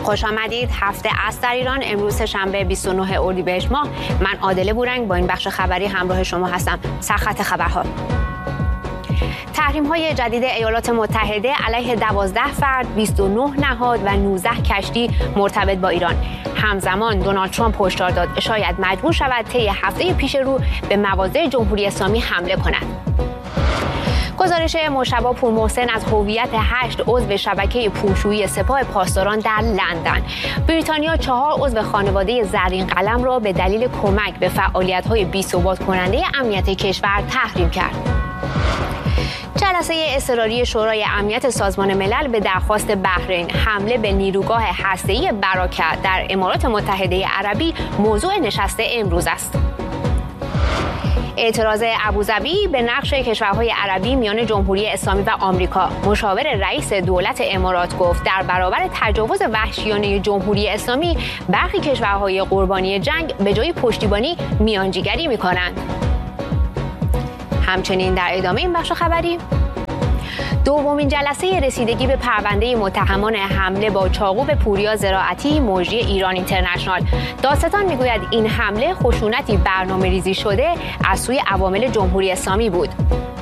خوش آمدید. هفته است در ایران. امروز شنبه 29 اردیبهشت ماه. من عادله بورنگ با این بخش خبری همراه شما هستم. سرخط خبرها: تحریم‌های جدید ایالات متحده علیه 12 فرد، 29 نهاد و 19 کشتی مرتبط با ایران. همزمان دونالد ترامپ هشدار داد شاید مجبور شود طی هفته پیش رو به مواضع جمهوری اسلامی حمله کند. گزارش مجتبی پورمحسن از هویت 8 عضو شبکه پولشویی سپاه پاسداران در لندن. بریتانیا 4 عضو خانواده زرین قلم را به دلیل کمک به فعالیت‌های بی‌ثبات کننده امنیت کشور تحریم کرد. جلسه اضطراری شورای امنیت سازمان ملل به درخواست بحرین حمله به نیروگاه هسته‌ای براکه در امارات متحده عربی موضوع نشست امروز است. اعتراض ابوظبی به نقش کشورهای عربی میان جمهوری اسلامی و آمریکا. مشاور رئیس دولت امارات گفت در برابر تجاوز وحشیانه جمهوری اسلامی برخی کشورهای قربانی جنگ به جای پشتیبانی میانجیگری می‌کنند. همچنین در ادامه این بخش خبری، دومین جلسه رسیدگی به پرونده متهمان حمله با چاقو به پوریا زراعتی مجری ایران اینترنشنال. دادستان میگوید این حمله خشونتی برنامه‌ریزی شده از سوی عوامل جمهوری اسلامی بود.